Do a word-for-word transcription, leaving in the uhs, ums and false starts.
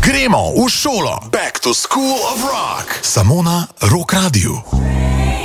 Gremo v šolo. Back to School of Rock. Samo na Rock Radio.